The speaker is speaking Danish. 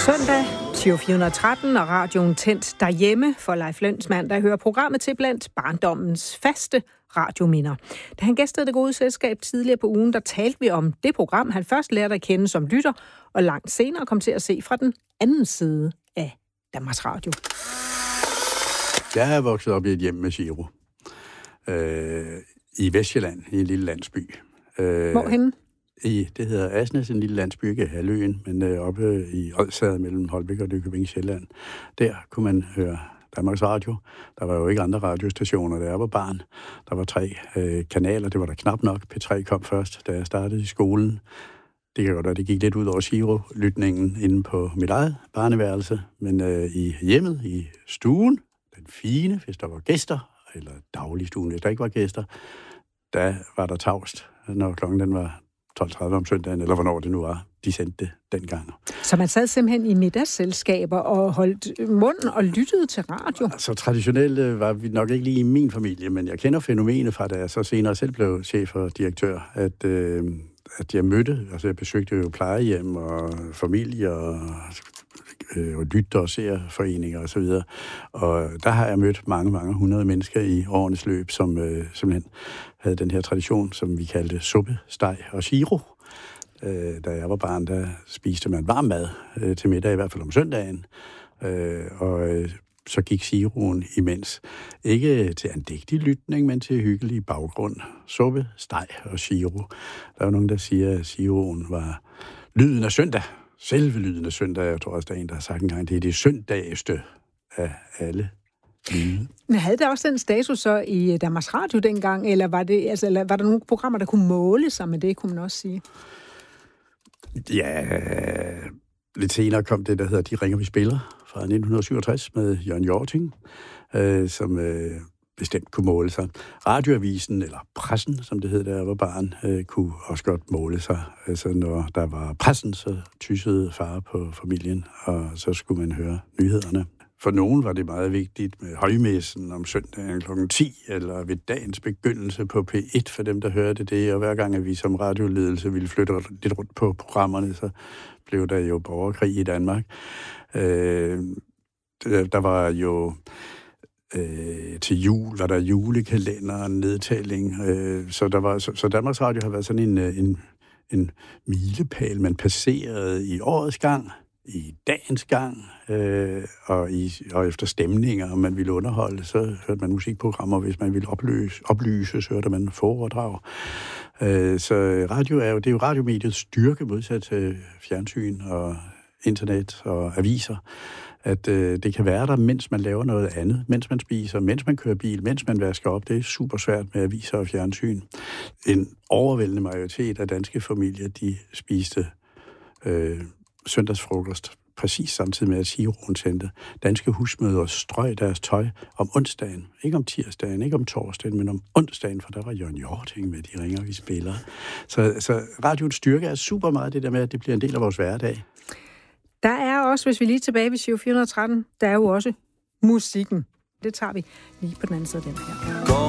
Søndag 413 og radioen tændt derhjemme for Leif Lønsmand, der hører programmet til blandt barndommens faste radiominder. Da han gæstede Det Gode Selskab tidligere på ugen, der talte vi om det program, han først lærte at kende som lytter, og langt senere kom til at se fra den anden side af Danmarks Radio. Jeg er vokset op i et hjem med Giro. I Vestjylland, i en lille landsby. Hvorhenne? Det hedder Asnes, en lille landsby, ikke halvøen, men oppe i Odsherred mellem Holbæk og Nykøbing Sjælland. Der kunne man høre Danmarks Radio. Der var jo ikke andre radiostationer, da jeg var barn. Der var 3 kanaler, det var der knap nok. P3 kom først, da jeg startede i skolen. Det kan godt være, det gik lidt ud over Giro-lytningen inde på mit eget barneværelse, men i hjemmet, i stuen, den fine, hvis der var gæster, eller dagligstuen, hvis der ikke var gæster, der var der tavst, når klokken den var 12:30 om søndagen, eller hvornår det nu var, de sendte det dengang. Så man sad simpelthen i middagsselskaber og holdt munden og lyttede til radio? Så traditionelt var vi nok ikke lige i min familie, men jeg kender fænomenet fra, da jeg så senere selv blev chef og direktør, at jeg mødte, altså jeg besøgte jo plejehjem og familier og lytter og seerforeninger og så videre. Og der har jeg mødt mange hundrede mennesker i årenes løb, som simpelthen havde den her tradition, som vi kaldte suppe, steg og Giro. Da jeg var barn, der spiste man varm mad til middag, i hvert fald om søndagen. Så gik Giroen imens. Ikke til andægtig lytning, men til hyggelig baggrund. Suppe, steg og Giro. Der er jo nogen, der siger, at Giroen var lyden af søndag. Selve lyden af søndag. Jeg tror også, der er en, der har sagt engang, det er det søndageste af alle lyde. Men havde der også den status så i Danmarks Radio dengang, eller var der nogle programmer, der kunne måle sig med det, kunne man også sige? Ja, lidt senere kom det, der hedder De ringer, vi spiller, fra 1967 med Jørgen Hjorting, som bestemt kunne måle sig. Radioavisen, eller pressen, som det hed, da jeg var barn, kunne også godt måle sig. Altså, når der var pressen, så tyssede far på familien, og så skulle man høre nyhederne. For nogen var det meget vigtigt med højmessen om søndagen kl. 10, eller ved dagens begyndelse på P1, for dem, der hørte det. Og hver gang, at vi som radioledelse ville flytte lidt rundt på programmerne, så blev der jo borgerkrig i Danmark. Der var jo til jul, var der julekalender og nedtælling. Så Danmarks Radio har været sådan en milepæl, man passerede i årets gang, i dagens gang, og efter stemninger, om man ville underholde, så hørte man musikprogrammer. Hvis man ville oplyse, så hørte man foredrag. Så radio det er jo radiomediets styrke, modsat til fjernsyn og internet og aviser, at det kan være der, mens man laver noget andet, mens man spiser, mens man kører bil, mens man vasker op. Det er super svært med aviser og fjernsyn. En overvældende majoritet af danske familier, de spiste søndagsfrokost præcis samtidig med, at Giroen sendte. Danske husmødre strøg deres tøj om onsdagen. Ikke om tirsdagen, ikke om torsdagen, men om onsdagen, for der var Jørgen Hjorting med De ringer, vi spiller. Så radioens styrke er super meget det der med, at det bliver en del af vores hverdag. Der er også, hvis vi lige tilbage ved Giro 413, der er jo også musikken. Det tager vi lige på den anden side af den her.